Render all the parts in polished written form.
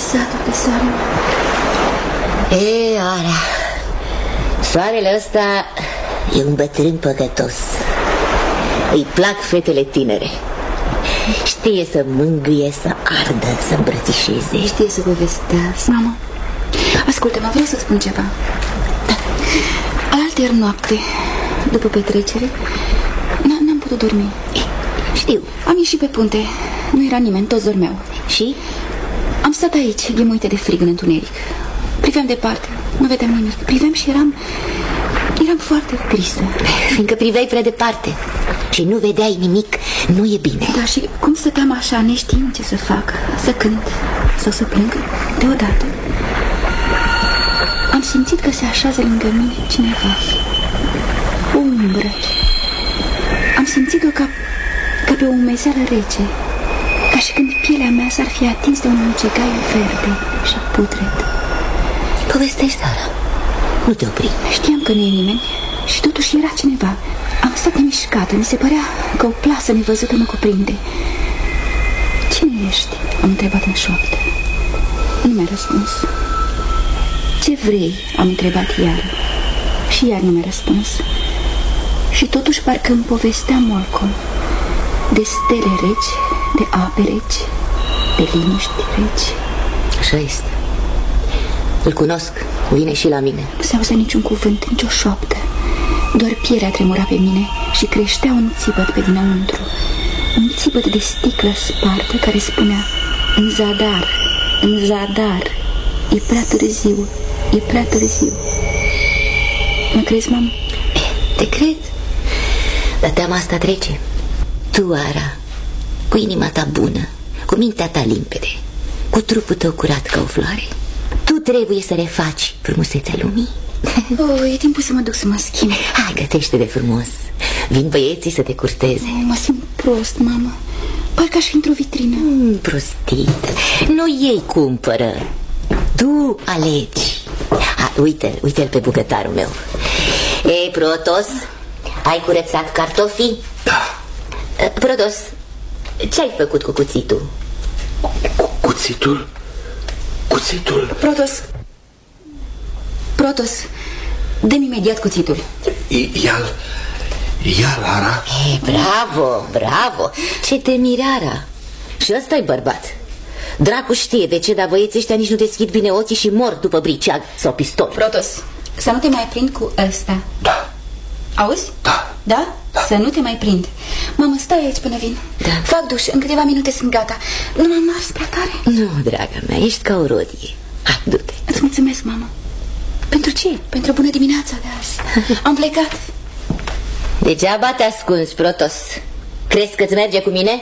visatul de soare. Ara, soarele ăsta e un bătrân păcătos. Îi plac fetele tinere. Știe să mângâie, să ardă, să îmbrățișeze. Știe să povestească. Mama, ascultă-mă, vreau să-ți spun ceva. Da. Alaltăieri noapte, după petrecere, n-am putut dormi. Știu. Am ieșit pe punte, nu era nimeni, toți dormeau. Și? Am stat aici, ghemuite de frig în întuneric. Priveam departe, nu vedeam nimic. Priveam și eram foarte tristă. Fiindcă priveai prea departe și nu vedeai nimic, nu e bine. Da, și cum stăteam așa, neștiind ce să fac, să cânt sau să plâng, deodată am simțit că se așează lângă mine cineva. O umbră. Am simțit-o ca pe o umezeală rece, ca și când pielea mea s-ar fi atins de un mucegai verde și putred. Povestești, Sara, nu te opri. Știam că nu e nimeni și totuși era cineva. Am stat nemișcată, mi se părea că o plasă nevăzută mă cuprinde. Cine ești? Am întrebat în șoaptă. Nu mi-a răspuns. Ce vrei? Am întrebat iar. Și iar nu mi-a răspuns. Și totuși parcă îmi povestea Molcom de stele reci, de ape reci, de liniști reci. Așa este. Îl cunosc, vine și la mine. Nu se auzea niciun cuvânt, nicio șoaptă. Doar pielea tremura pe mine și creștea un țipăt pe dinăuntru. Un țipăt de sticlă spartă care spunea: în zadar, în zadar, e prea târziu, e prea târziu. Mă crezi, mamă? Te cred, dar teama asta trece. Tu, Ara, cu inima ta bună, cu mintea ta limpede, cu trupul tău curat ca o floare, tu trebuie să refaci frumusețea lumii. E timpul să mă duc să mă schimb. Hai, gătește de frumos. Vin băieții să te curteze. Mă simt prost, mamă. Parcă aș fi într-o vitrină. Prostită. Nu ei cumpără, tu alegi. Uite-l pe bucătarul meu. Ei, Protos, ai curățat cartofii? Da. Protos, ce-ai făcut cu cuțitul? Cuțitul? Cuțitul? Protos, dă-mi imediat cuțitul. Ia-l, Ara. Bravo. Ce te mirara. Și ăsta-i bărbat. Dracu știe de ce, dar băieții ăștia nici nu deschid bine ochii și mor după briceag sau pistol. Protos, să nu te mai prind cu ăsta. Da. Auzi? Da. Da? Să nu te mai prind. Mamă, stai aici până vin. Da. Fac duș, în câteva minute sunt gata. Nu m-am ars prea tare? Nu, draga mea, ești ca o rodie. Hai, du-te. Îți mulțumesc, mamă. Pentru ce? Pentru bună dimineața de azi. Am plecat. Degeaba te ascunzi, Protos. Crezi că-ți merge cu mine?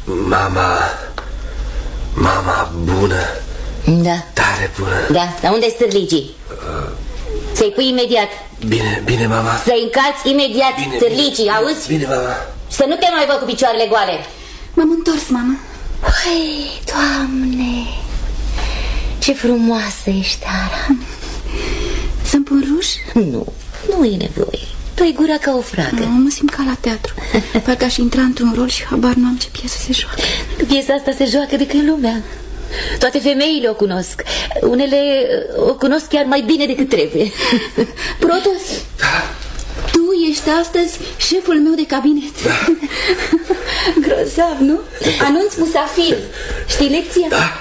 Mama bună. Da. Tare bună. Da, dar unde-i stârligii? Să-i pui imediat. Bine, mama. Să-i încați imediat stârligii, auzi? Bine, mama. Să nu te mai văd cu picioarele goale. M-am întors, mamă. Hai, Doamne, ce frumoasă ești, Ara. Să-mi pun ruj? Nu e nevoie. Tu ai gura ca o fragă. Mă simt ca la teatru. Parcă aș intra într-un rol și habar nu am ce piesă se joacă. Piesa asta se joacă de când lumea. Toate femeile o cunosc. Unele o cunosc chiar mai bine decât trebuie. Protos, tu ești astăzi șeful meu de cabinet. Da. Grozav, nu? Anunț musafir. Știi lecția? Da.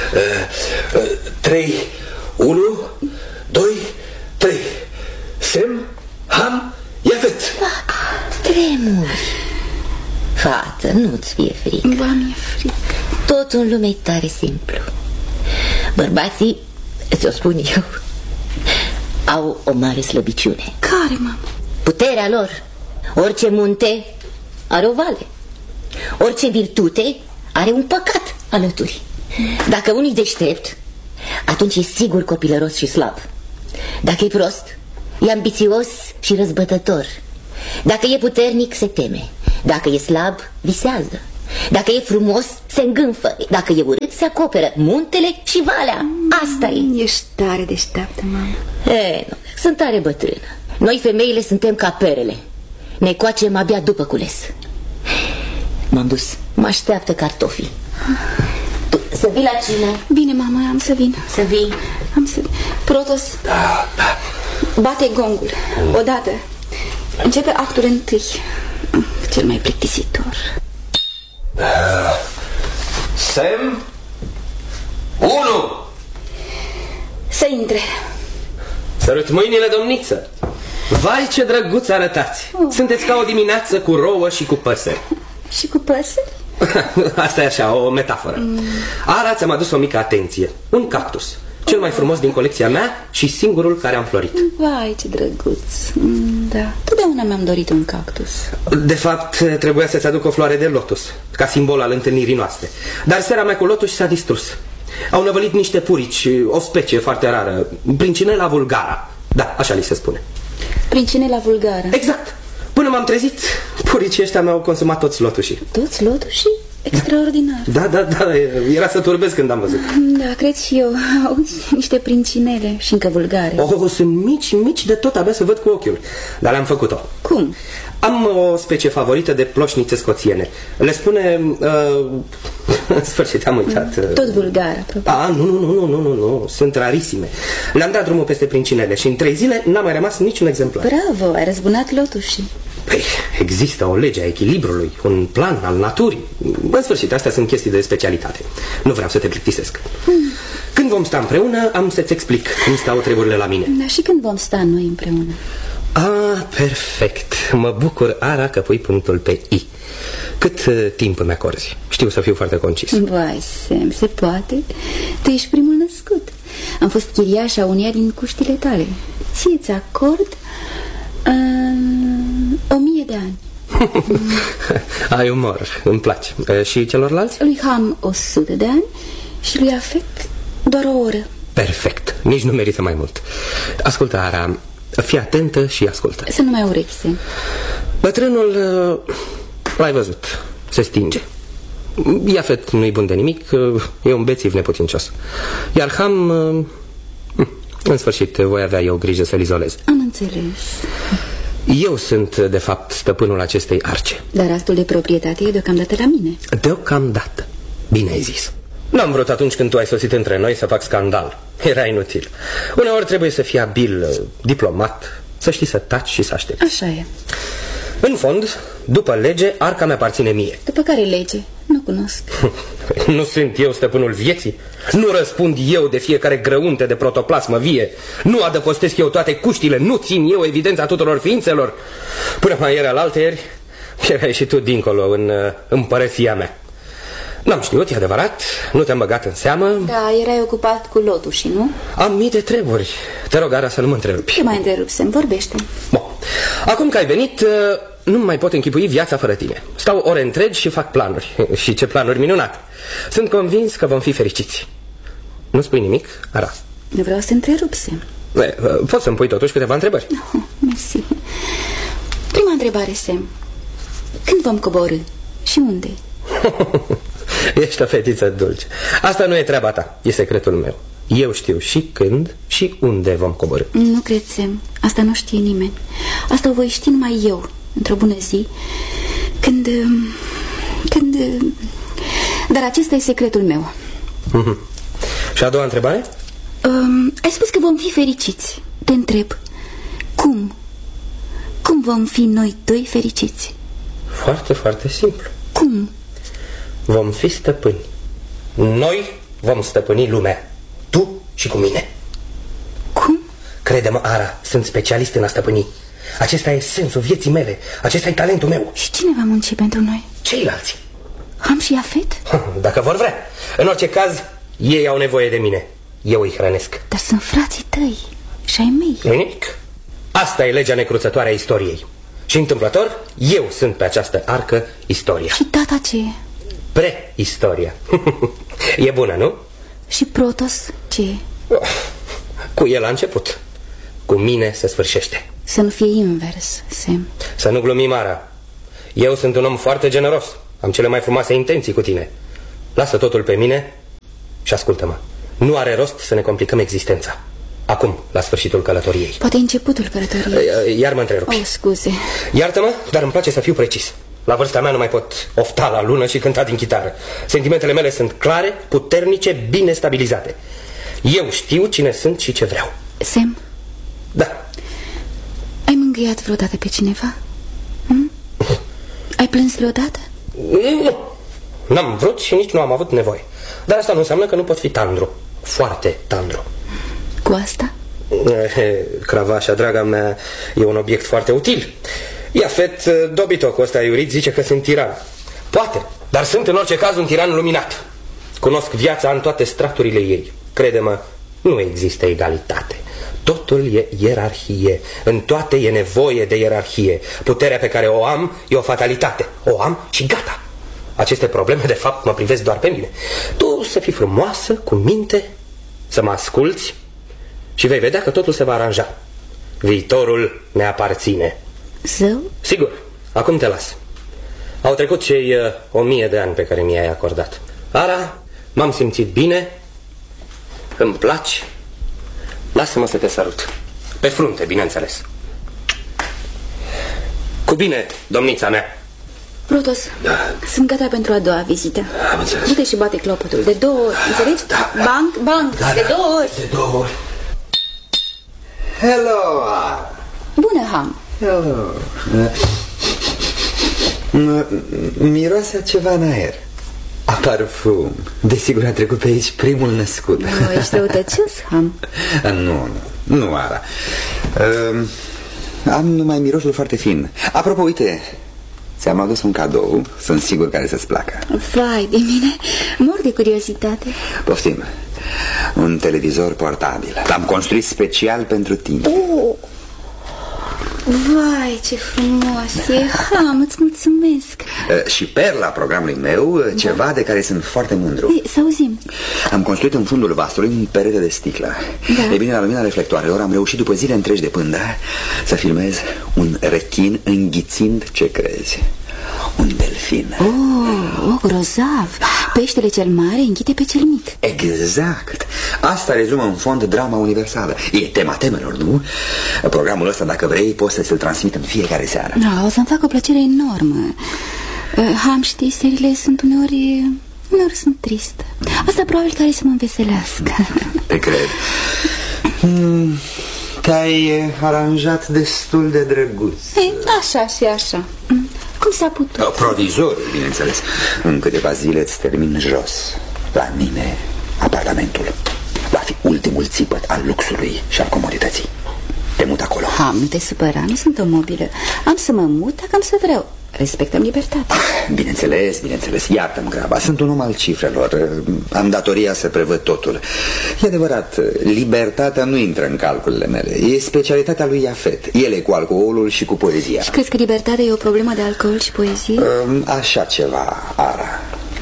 3, 1, 2, 3. Sem, Ham, Iafet. tremuri. Fată, nu-ți fie frică. Ba, mi-e frică. Totul în lume e tare simplu. Bărbații, ți-o spun eu, au o mare slăbiciune. Care, mamă? Puterea lor. Orice munte are o vale. Orice virtute are un păcat alături. Dacă unul e deștept, atunci e sigur copilăros și slab. Dacă e prost, e ambițios și răzbătător. Dacă e puternic, se teme. Dacă e slab, visează. Dacă e frumos, se îngânfă. Dacă e urât, se acoperă muntele și valea. Asta e. Ești tare deșteaptă, mamă. Nu, sunt tare bătrână. Noi femeile suntem ca perele. Ne coacem abia după cules. M-am dus, mă așteaptă cartofii. Tu, să vii la cină. Bine, mama, am să vin. Să vii. Protos, bate gongul. Odată. Începe actul întâi. Cel mai plictisitor. Sem 1. Să intre. Sărut mâinile, domniță. Vai, ce drăguț arătați. Sunteți ca o dimineață cu rouă și cu păsări. Și cu păsări? Asta e așa, o metaforă. Ara, ți-am adus o mică atenție. Un cactus, cel mai frumos din colecția mea și singurul care am florit. Vai, ce drăguț. Da, totdeauna mi-am dorit un cactus. De fapt, trebuia să-ți aduc o floare de lotus, ca simbol al întâlnirii noastre. Dar seara mea cu lotus s-a distrus. Au năvălit niște purici, o specie foarte rară, Princinela vulgara. Da, așa li se spune. Princinela vulgară? Exact. Până m-am trezit, puricii ăștia mi-au consumat toți lotușii. Toți lotușii? Extraordinar. Da, era să turbez când am văzut. Da, cred și eu. Auzi, niște princinele și încă vulgare. Sunt mici de tot, abia să văd cu ochiul. Dar le-am făcut-o. Cum? Am o specie favorită de ploșnițe scoțiene. Le spune... în sfârșit, am uitat. Tot vulgară, probabil. Nu, sunt rarisime. Le-am dat drumul peste Princinele și în 3 zile n-a mai rămas niciun exemplar. Bravo, ai răzbunat lotușii. Păi, există o lege a echilibrului, un plan al naturii. În sfârșit, astea sunt chestii de specialitate. Nu vreau să te plictisesc. Când vom sta împreună, am să-ți explic cum stau treburile la mine. Da, și când vom sta noi împreună? Perfect. Mă bucur, Ara, că pui punctul pe I. Cât timp îmi acorzi? Știu să fiu foarte concis. Vai, Sam, se poate? Tu ești primul născut. Am fost chiriașa uneia din cuștile tale. Ție-ți acord 1000 de ani. Ai umor, îmi place. Și celorlalți? Lui Ham 100 de ani și lui Afet doar o oră. Perfect, nici nu merită mai mult. Ascultă, Ara, fii atentă și ascultă. Să nu mai urechi, Sam. Bătrânul, l-ai văzut, se stinge. Iafet nu-i bun de nimic, e un bețiv neputincios. Iar Ham, în sfârșit, voi avea eu grijă să-l izolez. Am înțeles. Eu sunt, de fapt, stăpânul acestei arce. Dar actul de proprietate e deocamdată la mine. Deocamdată, bine ai zis. N-am vrut atunci când tu ai sosit între noi să fac scandal. Era inutil. Uneori trebuie să fii abil, diplomat, să știi să taci și să aștepți. Așa e. În fond, după lege, arca mi-aparține mie. După care lege? Nu cunosc. Nu sunt eu stăpânul vieții? Nu răspund eu de fiecare grăunte de protoplasmă vie? Nu adăpostesc eu toate cuștile? Nu țin eu evidența tuturor ființelor? Până mai ieri alaltăieri, erai și tu dincolo în împărăția mea. N-am știut, e adevărat, nu te-am băgat în seamă. Da, erai ocupat cu lotușii, nu? Am mii de treburi. Te rog, Ara, să nu mă întrerupi. Ce mai întrerup, Sam? Vorbește. Bun. Acum că ai venit, nu mai pot închipui viața fără tine. Stau ore întregi și fac planuri. Și ce planuri minunate. Sunt convins că vom fi fericiți. Nu spui nimic, Ara? Nu vreau să întrerup, Sam. Poți să-mi pui totuși câteva întrebări? Mersi. Prima întrebare, Sam. Când vom coborî? Și unde? Ești o fetiță dulce. Asta nu e treaba ta, e secretul meu. Eu știu și când și unde vom coborî. Nu cred, Sam. Asta nu știe nimeni. Asta o voi ști numai eu, într-o bună zi, când... Dar acesta e secretul meu. Și a doua întrebare? Ai spus că vom fi fericiți. Te întreb, cum? Cum vom fi noi doi fericiți? Foarte, foarte simplu. Cum? Vom fi stăpâni. Noi vom stăpâni lumea. Tu și cu mine. Cum? Crede-mă, Ara, sunt specialist în a stăpâni. Acesta e sensul vieții mele. Acesta e talentul meu. Și cine va munci pentru noi? Ceilalți. Ham și Afet? Dacă vor vrea. În orice caz, ei au nevoie de mine. Eu îi hrănesc. Dar sunt frații tăi și ai mei. Nu-i nimic. Asta e legea necruțătoare a istoriei. Și întâmplător, eu sunt pe această arcă istoria. Și tata ce e? Preistoria. E bună, nu? Și Protos ce e? Cu el a început. Cu mine se sfârșește. Să nu fie invers, Sam. Să nu glumim, Ara. Eu sunt un om foarte generos. Am cele mai frumoase intenții cu tine. Lasă totul pe mine și ascultă-mă. Nu are rost să ne complicăm existența. Acum, la sfârșitul călătoriei. Poate începutul călătoriei. Iar mă întrerupi. Oh, scuze. Iartă-mă, dar îmi place să fiu precis. La vârsta mea nu mai pot ofta la lună și cânta din chitară. Sentimentele mele sunt clare, puternice, bine stabilizate. Eu știu cine sunt și ce vreau. Sam? Da. Ai mângâiat vreodată pe cineva? Ai plâns vreodată? Nu. N-am vrut și nici nu am avut nevoie. Dar asta nu înseamnă că nu pot fi tandru. Foarte tandru. Cu asta? Cravașa, draga mea, e un obiect foarte util. Iafet, dobitocul ăsta iurit, zice că sunt tiran. Poate, dar sunt în orice caz un tiran luminat. Cunosc viața în toate straturile ei. Crede-mă, nu există egalitate. Totul e ierarhie. În toate e nevoie de ierarhie. Puterea pe care o am e o fatalitate. O am și gata. Aceste probleme, de fapt, mă privesc doar pe mine. Tu să fii frumoasă, cu minte, să mă asculți și vei vedea că totul se va aranja. Viitorul ne aparține. Zău? Sigur, acum te las. Au trecut cei 1000 de ani pe care mi-ai acordat. Ara, m-am simțit bine. Îmi placi. Lasă-mă să te sărut. Pe frunte, bineînțeles. Cu bine, domnița mea. Protos, Da. sunt gata pentru a doua vizită. Am înțeles. Du-te și bate clopotul de 2 ori, înțelegi? Da. Banc, de 2 ori. De 2 ori. Hello! Bună, Ham. Hello! Miroase a ceva în aer. A parfum. Desigur a trecut pe aici primul născut. Nu, ești răutăcios, Ham. Nu, Ara. Am numai mirosul foarte fin. Apropo, uite, ți-am adus un cadou. Sunt sigur că are să-ți placă. Vai de mine, mor de curiozitate. Poftim. Un televizor portabil. L-am construit special pentru tine. Vai, ce frumos e, Ham, îți mulțumesc. Și perla programului meu, ceva de care sunt foarte mândru. Să auzim. Am construit în fundul vasului un perete de sticlă. Da. E bine, la lumina reflectoarelor am reușit după zile întregi de pândă să filmez un rechin înghițind, ce crezi, un delfin. Grozav. Peștele cel mare înghite pe cel mic. Exact. Asta rezumă în fond drama universală. E tema temelor, nu? Programul ăsta, dacă vrei, poți să ți-l transmit în fiecare seară. Da, o să-mi fac o plăcere enormă. Ham, știi, serile sunt uneori sunt tristă. Asta probabil care să mă înveselească. Te cred. Te-ai aranjat destul de drăguț. Așa și așa. Cum s-a putut? Provizoriu, bineînțeles. În câteva zile îți termin jos. La mine, apartamentul va fi ultimul țipăt al luxului și al comodității. Te mut acolo. Ham, nu te supăra, nu sunt o mobilă. Am să mă mut dacă am să vreau. Respectăm libertatea. Bineînțeles, iartă-mi graba. Sunt un om al cifrelor. Am datoria să prevăd totul. E adevărat, libertatea nu intră în calculele mele. E specialitatea lui Iafet. El e cu alcoolul și cu poezia. Și crezi că libertatea e o problemă de alcool și poezie? Așa ceva, Ara.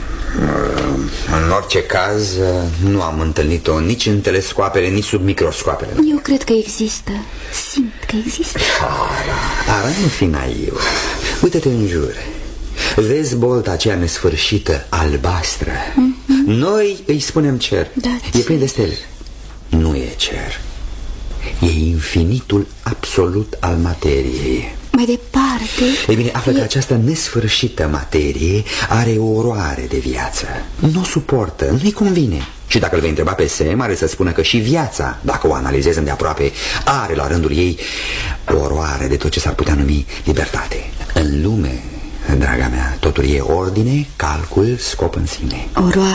În orice caz, nu am întâlnit-o nici în telescoapele, nici sub microscoapele. Eu cred că există. Simt că există. Ara, nu fi naiv. Uite-te în jur. Vezi bolta aceea nesfârșită, albastră? Noi îi spunem cer. Da, e plin de stele. Nu e cer. E infinitul absolut al materiei. Mai departe... Ei bine, află că această nesfârșită materie are o oroare de viață. Nu o suportă, nu-i convine. Și dacă îl vei întreba pe Sam, are să spună că și viața, dacă o analizezi îndeaproape, are la rândul ei o oroare de tot ce s-ar putea numi libertate. În lume, draga mea, totul e ordine, calcul, scop în sine.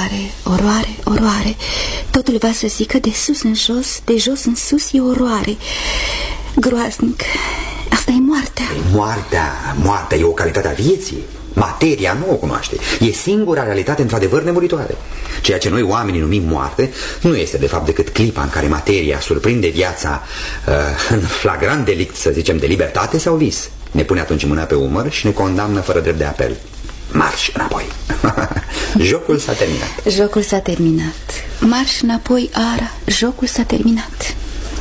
Oroare. Totul va să zică de sus în jos, de jos în sus e oroare. Groaznic. Asta e moartea. Moartea e o calitate a vieții. Materia nu o cunoaște. E singura realitate într-adevăr nemuritoare. Ceea ce noi oamenii numim moarte nu este de fapt decât clipa în care materia surprinde viața în flagrant delict, să zicem, de libertate sau vis. Ne pune atunci mâna pe umăr și ne condamnă fără drept de apel. Marș înapoi. Jocul s-a terminat. Marș înapoi, Ara. Jocul s-a terminat.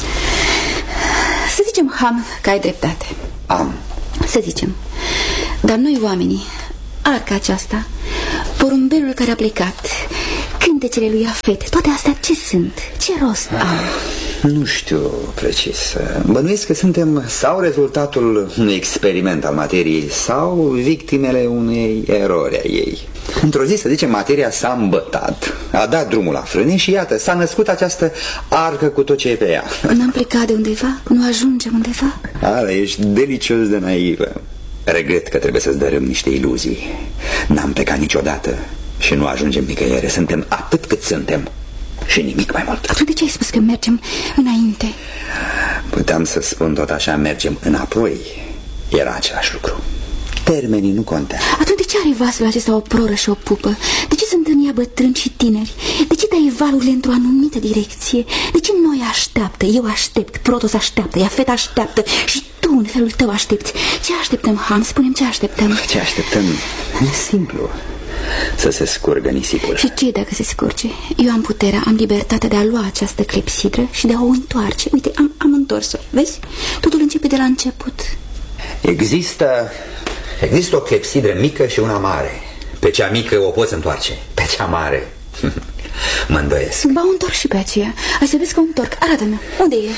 Să zicem, Ham, că ai dreptate. Să zicem. Dar noi oamenii, arca aceasta, porumbelul care a plecat, cântecele lui Iafet, toate astea ce sunt? Ce rost au? Nu știu precis. Bănuiesc că suntem sau rezultatul unui experiment al materiei sau victimele unei erori a ei. Într-o zi, să zicem, materia s-a îmbătat, a dat drumul la frâne și iată, s-a născut această arcă cu tot ce e pe ea. N-am plecat de undeva? Nu ajungem undeva? Ara, ești delicios de naivă. Regret că trebuie să-ți dărâm niște iluzii. N-am plecat niciodată și nu ajungem nicăieri. Suntem atât cât suntem și nimic mai mult. Atunci de ce ai spus că mergem înainte? Puteam să spun tot așa, mergem înapoi. Era același lucru. Termenii nu contează. Atunci de ce are vasul acesta o proră și o pupă? De ce sunt în ea bătrâni și tineri? De ce dai valurile într-o anumită direcție? De ce noi așteaptă? Eu aștept, Protos așteaptă, Iafet așteaptă și tu în felul tău aștepți. Ce așteptăm, Han? Spune-mi ce așteptăm. Ce așteptăm? E simplu. Să se scurgă nisipul. Și ce dacă se scurge? Eu am puterea, am libertatea de a lua această clepsidră și de a o întoarce. Uite, am întors-o, vezi? Totul începe de la început. Există o clepsidră mică și una mare. Pe cea mică o poți întoarce, pe cea mare mă îndoiesc. Ba, o întorc și pe aceea. Hai să vezi că o întorc. Arată-mi, unde e?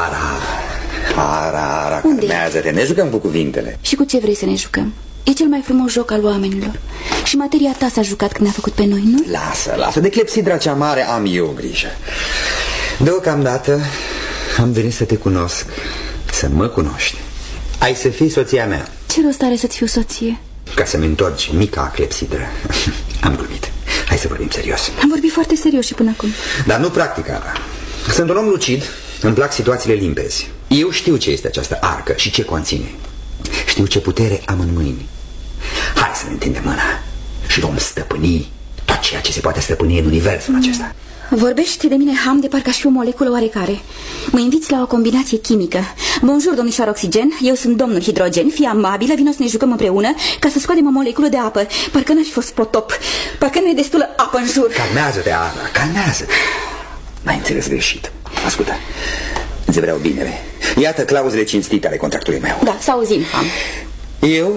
Ara, calmează-te, ne jucăm cu cuvintele. Și cu ce vrei să ne jucăm? E cel mai frumos joc al oamenilor. Și materia ta s-a jucat când ne-a făcut pe noi, nu? Lasă, de clepsidra cea mare am eu grijă. Deocamdată am venit să te cunosc, să mă cunoști. Ai să fii soția mea. Ce rost are să-ți fiu soție? Ca să-mi întorci mica clepsidră. Am glumit. Hai să vorbim serios. Am vorbit foarte serios și până acum. Dar nu practica. Sunt un om lucid, îmi plac situațiile limpezi. Eu știu ce este această arcă și ce conține. Știu ce putere am în mâini. Hai să ne întindem mâna și vom stăpâni tot ceea ce se poate stăpâni în universul acesta. Vorbești de mine, Ham, de parcă aș fi o moleculă oarecare. Mă inviți la o combinație chimică. Bonjour, domnișoară Oxigen, eu sunt domnul Hidrogen. Fii amabilă, vino să ne jucăm împreună ca să scoatem o moleculă de apă. Parcă n-aș fi fost potop. Parcă nu e destulă apă în jur. Calmează-te, Ana, calmează-te. N-ai înțeles greșit. Ascultă, îți vreau binele. Iată clauzele cinstite ale contractului meu. Da, să auzim, Ham. Eu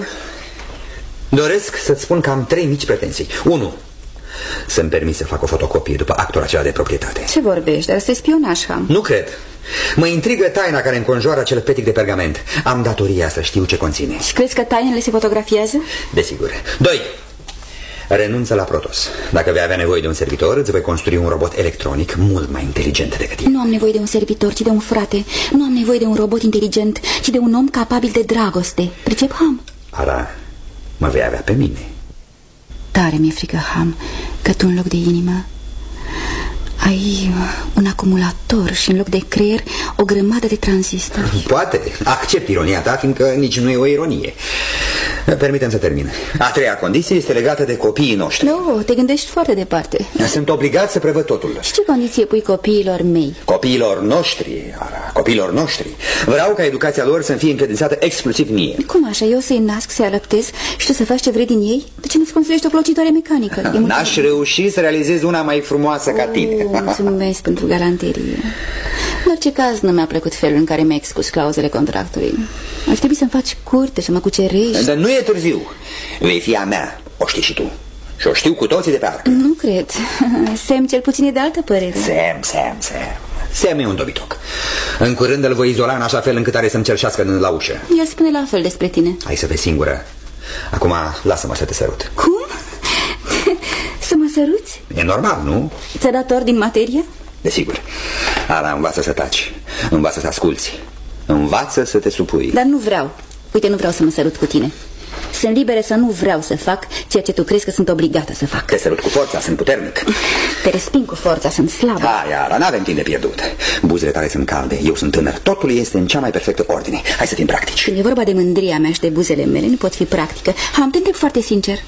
doresc să-ți spun că am 3 mici pretenții. 1. Să-mi permit să fac o fotocopie după actul acela de proprietate. Ce vorbești? Dar asta e spionaj, Ham. Nu cred. Mă intrigă taina care înconjoară acel petic de pergament. Am datoria să știu ce conține. Și crezi că tainele se fotografiază? Desigur. 2. Renunță la Protos. Dacă vei avea nevoie de un servitor, îți voi construi un robot electronic mult mai inteligent decât tine. Nu am nevoie de un servitor, ci de un frate. Nu am nevoie de un robot inteligent, ci de un om capabil de dragoste. Pricep, Ham? Ara, mă vei avea pe mine. Tare mi-e frică, Ham, că tu în loc de inimă ai un acumulator și în loc de creier o grămadă de tranzistori. Poate, accept ironia ta, fiindcă nici nu e o ironie. Permitem să termin. A 3-a condiție este legată de copiii noștri. Nu, te gândești foarte departe. Sunt obligat să prevăd totul. Și ce condiție pui copiilor mei? Copiilor noștri, Ara, copiilor noștri. Vreau ca educația lor să fie încredințată exclusiv mie. Cum așa? Eu să-i nasc, să-i alăptez și tu să faci ce vrei din ei? De ce nu-ți construiești o plocitoare mecanică? N-aș reuși să realizez una mai frumoasă ca tine. Mulțumesc pentru galanterie. În orice caz, nu mi-a plăcut felul în care mi-ai exclus clauzele contractului. Ar trebui să-mi faci curte, să mă cucerești. Dar nu e târziu. Vei fi a mea, o știi și tu. Și o știu cu toții de pe arcă. Nu cred. Sam cel puțin e de altă părere. Sam e un dobitoc. În curând îl voi izola în așa fel încât are să-mi cerșească la ușă. El spune la fel despre tine. Hai să vezi singură. Acum lasă-mă să te sărut. Cum? Să mă săruți? E normal, nu? Ți-a dat ori din materie? Desigur. Ana, învață să taci. Învață să asculți. Învață să te supui. Dar nu vreau. Uite, nu vreau să mă sărut cu tine. Sunt liberă să nu vreau să fac ceea ce tu crezi că sunt obligată să fac. Te sărut cu forța, sunt puternic. Te resping cu forța, sunt slabă. Hai, Ara, n-avem timp de pierdut. Buzele tale sunt calde, eu sunt tânăr. Totul este în cea mai perfectă ordine. Hai să fim practici. Când e vorba de mândria mea și de buzele mele, nu pot fi practică. Am te întreb foarte sincer.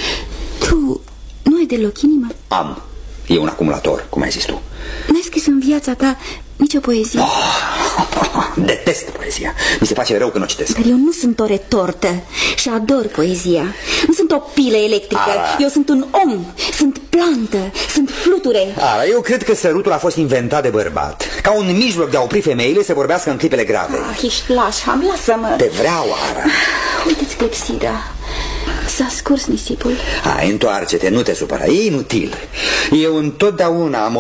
Tu nu ai deloc inimă? Am. E un acumulator, cum ai zis tu. N-ai scris în viața ta nicio poezie? Detest poezia. Mi se face rău când o citesc. Dar eu nu sunt o retortă și ador poezia. Nu sunt o pilă electrică. Eu sunt un om, sunt plantă, sunt fluture. Ara, eu cred că sărutul a fost inventat de bărbat, ca un mijloc de a opri femeile să vorbească în clipele grave. Ești laș, Ham, lasă-mă. Te vreau, Ara. Uite-ți clepsidra. S-a scurs nisipul. Hai, întoarce-te, nu te supăra, e inutil. Eu întotdeauna am